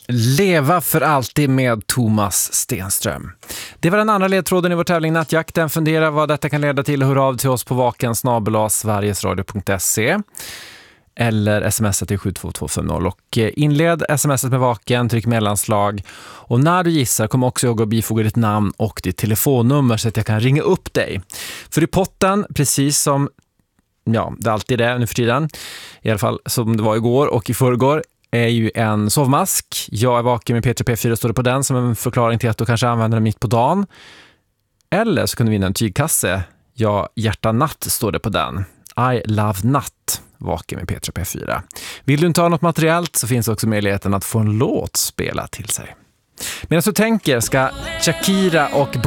Leva för alltid med Thomas Stenström. Det var den andra ledtråden i vår tävling Nattjakten. Fundera vad detta kan leda till och hör av till oss på vaken@sverigesradio.se eller smsa till 72250 och inled smset med vaken, tryck mellanslag och när du gissar kom också jag att bifoga ditt namn och ditt telefonnummer så att jag kan ringa upp dig. För i potten, precis som det alltid är nu för tiden, i alla fall som det var igår och i förrgår, är ju en sovmask. Jag är vaken med P3 P4 står det på den som en förklaring till att du kanske använder den mitt på dagen. Eller så kan du vinna en tygkasse. Ja, hjärta natt står det på den. I love natt. Vaken med P3 P4. Vill du inte ha något materiellt så finns också möjligheten att få en låt spela till sig. Medan du tänker ska Shakira och